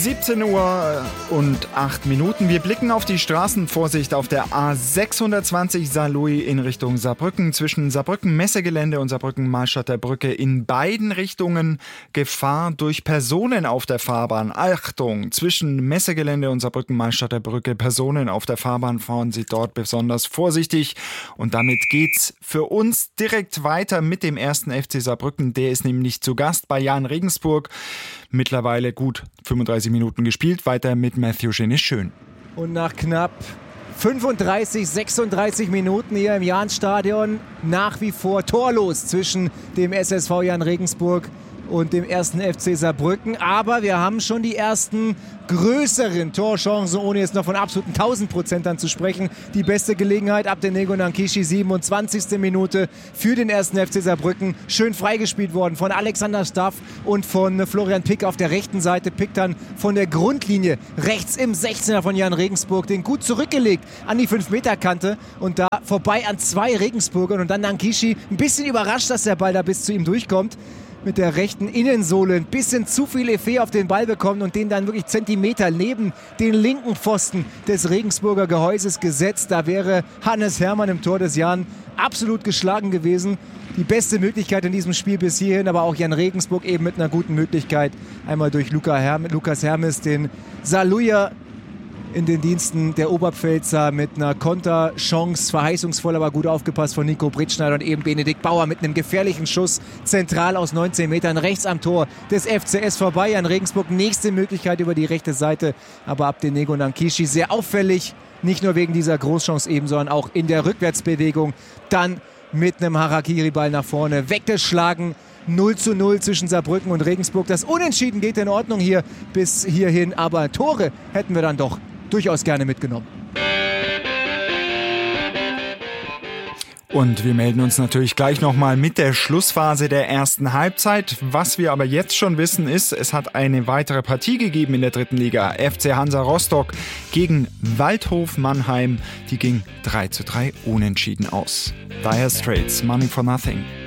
17 Uhr und 8 Minuten. Wir blicken auf die Straßenvorsicht auf der A620 Saarlouis in Richtung Saarbrücken. Zwischen Saarbrücken-Messegelände und Saarbrücken-Mahlstadter Brücke in beiden Richtungen Gefahr durch Personen auf der Fahrbahn. Achtung, zwischen Messegelände und Saarbrücken-Mahlstadter Brücke Personen auf der Fahrbahn, fahren Sie dort besonders vorsichtig. Und damit geht's für uns direkt weiter mit dem 1. FC Saarbrücken. Der ist nämlich zu Gast bei Jahn Regensburg. Mittlerweile gut 35 Minuten gespielt. Weiter mit Matthew Schön. Und nach knapp 35, 36 Minuten hier im Jahn-Stadion nach wie vor torlos zwischen dem SSV Jahn Regensburg und dem 1. FC Saarbrücken. Aber wir haben schon die ersten größeren Torchancen, ohne jetzt noch von absoluten 1000%ern zu sprechen. Die beste Gelegenheit ab Abdenego Nankishi, 27. Minute für den 1. FC Saarbrücken. Schön freigespielt worden von Alexander Staff und von Florian Pick auf der rechten Seite. Pick dann von der Grundlinie rechts im 16er von Jahn Regensburg, den gut zurückgelegt an die 5-Meter-Kante und da vorbei an 2 Regensburgern. Und dann Nankishi ein bisschen überrascht, dass der Ball da bis zu ihm durchkommt. Mit der rechten Innensohle ein bisschen zu viel Effet auf den Ball bekommen und den dann wirklich Zentimeter neben den linken Pfosten des Regensburger Gehäuses gesetzt. Da wäre Hannes Hermann im Tor des Jahn absolut geschlagen gewesen. Die beste Möglichkeit in diesem Spiel bis hierhin, aber auch Jahn Regensburg eben mit einer guten Möglichkeit. Einmal durch Lukas Hermes, den Saarlouier in den Diensten der Oberpfälzer mit einer Konterchance, verheißungsvoll, aber gut aufgepasst von Nico Brittschneider und eben Benedikt Bauer mit einem gefährlichen Schuss zentral aus 19 Metern rechts am Tor des FCS vorbei. Jahn Regensburg nächste Möglichkeit über die rechte Seite, aber Abdenego Nankishi sehr auffällig, nicht nur wegen dieser Großchance eben, sondern auch in der Rückwärtsbewegung, dann mit einem Harakiri-Ball nach vorne weggeschlagen. 0:0 zwischen Saarbrücken und Regensburg. Das Unentschieden geht in Ordnung hier bis hierhin, aber Tore hätten wir dann doch durchaus gerne mitgenommen. Und wir melden uns natürlich gleich nochmal mit der Schlussphase der ersten Halbzeit. Was wir aber jetzt schon wissen ist, es hat eine weitere Partie gegeben in der 3. Liga. FC Hansa Rostock gegen Waldhof Mannheim. Die ging 3:3 unentschieden aus. Dire Straits, Money for Nothing.